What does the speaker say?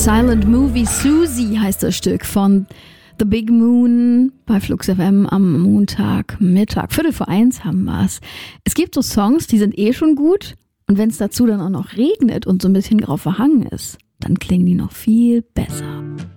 Silent Movie Susie heißt das Stück von The Big Moon bei Flux FM am Montagmittag. 1:15 haben wir es. Es gibt so Songs, die sind schon gut. Und wenn es dazu dann auch noch regnet und so ein bisschen grau verhangen ist, dann klingen die noch viel besser.